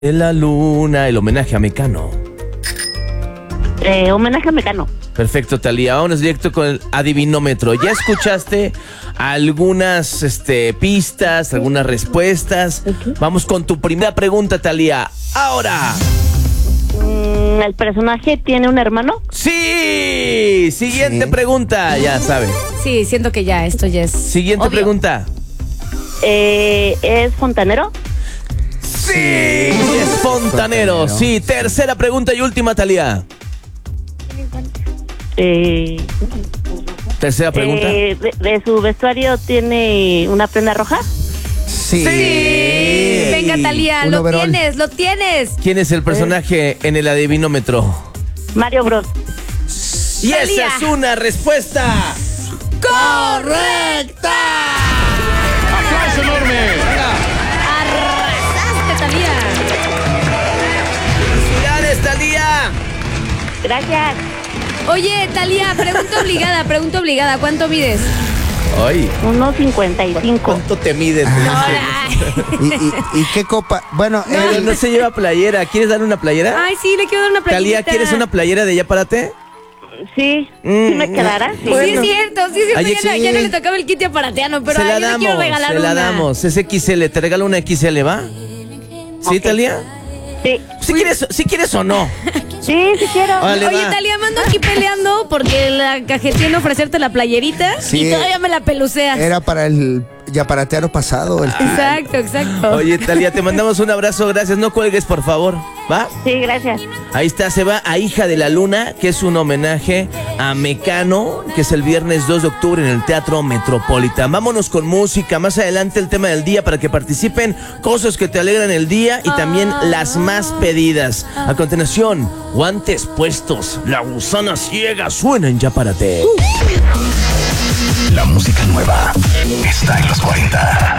de la luna, el homenaje a Mecano. Homenaje a Mecano. Perfecto, Thalía. Vámonos directo con el adivinómetro. ¿Ya escuchaste algunas pistas, algunas respuestas? Vamos con tu primera pregunta, Thalía. Ahora. ¿El personaje tiene un hermano? Sí. Siguiente pregunta. Ya sabe. Sí, siento que ya, esto ya es Siguiente obvio. pregunta. ¿Es fontanero? Sí, es fontanero. Sí, tercera pregunta y última, Thalía. Tercera pregunta. ¿De su vestuario tiene una prenda roja? Sí. Venga, Thalía, Un lo overol. tienes. ¿Quién es el personaje en el adivinómetro? Mario Bros. Y Thalía. esa es una respuesta correcta. ¡Aplauso enorme! Arrasaste, Thalía. ¡Felicidades, Thalía! Gracias. Oye, Thalía, pregunta obligada. ¿Cuánto mides? Ay, 1.55. ¿cuánto te mides? ¿Y qué copa? Bueno, No se lleva playera. ¿Quieres dar una playera? Ay, sí, le quiero dar una playerita. Thalía, ¿quieres una playera de Ya Párate? Sí, ¿sí me quedará? Sí. Sí, es cierto, Ay, ya no le tocaba el kit aparateano, pero Se la yo le quiero damos, regalar se la una. damos. Es XL, te regalo una XL, ¿va? ¿Sí, Ok. Thalía? Sí, ¿Sí quieres o no? sí quiero. Órale, Oye, va. Thalía, mando aquí peleando porque la cajeteé en ofrecerte la playerita Sí. y todavía me la peluceas. era para el yaparateano pasado. Exacto. Oye, Thalía, te mandamos un abrazo, gracias. No cuelgues, por favor, ¿va? Sí, gracias. Ahí está, se va a Hija de la Luna, que es un homenaje a Mecano, que es el viernes 2 de octubre en el Teatro Metropolitan. Vámonos con música, más adelante el tema del día para que participen, cosas que te alegran el día y también las más pedidas. A continuación, guantes puestos, la gusana ciega suena en Ya Párate. La música nueva está en los 40.